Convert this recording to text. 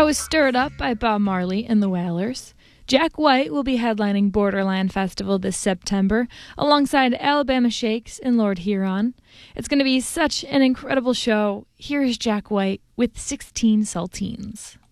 was Stirred Up by Bob Marley and the Wailers. Jack White will be headlining Borderland Festival this September alongside Alabama Shakes and Lord Huron. It's going to be such an incredible show. Here is Jack White with 16 Saltines.